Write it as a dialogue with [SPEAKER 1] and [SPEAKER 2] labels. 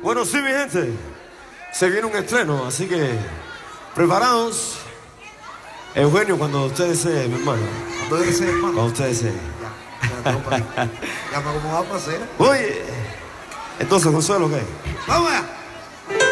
[SPEAKER 1] Bueno, sí, mi gente. Se viene un estreno, así que preparados. Eugenio, cuando usted desee, mi hermano.
[SPEAKER 2] Cuando desee, hermano.
[SPEAKER 1] Cuando usted desee.
[SPEAKER 2] Ya me como vamos a hacer.
[SPEAKER 1] Oye, entonces, Consuelo, ¿qué?
[SPEAKER 2] Vamos allá.